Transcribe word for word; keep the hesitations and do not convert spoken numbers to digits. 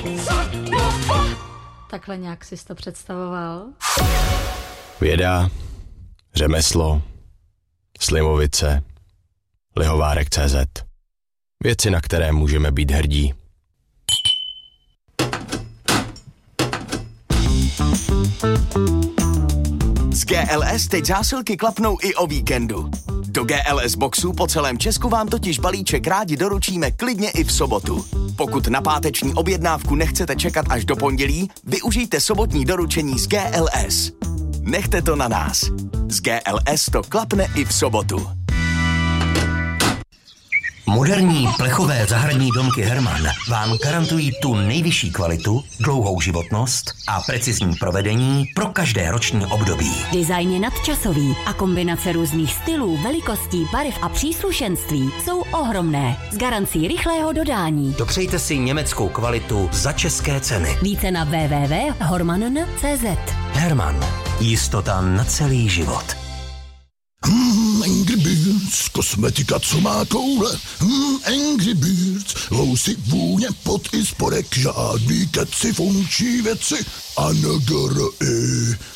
Takhle nějak jsi to představoval? Věda, řemeslo, Slimovice, Lihovárek tečka cé zet. Věci, na které můžeme být hrdí. Z G L S teď zásilky klapnou i o víkendu. Do G L S boxů po celém Česku vám totiž balíček rádi doručíme klidně i v sobotu. Pokud na páteční objednávku nechcete čekat až do pondělí, využijte sobotní doručení z G L S. Nechte to na nás. Z G L S to klapne i v sobotu. Moderní plechové zahradní domky Hermann vám garantují tu nejvyšší kvalitu, dlouhou životnost a precizní provedení pro každé roční období. Design je nadčasový a kombinace různých stylů, velikostí, barev a příslušenství jsou ohromné. S garancí rychlého dodání. Dopřejte si německou kvalitu za české ceny. Více na w w w tečka hormann tečka cé zet. Hermann. Jistota na celý život. Hmm, Angry Birds, kosmetika, co má koule. Hmm, Angry Birds, vousy, vůně, pot i spodek, žádný keci, funkční věci. A nagara i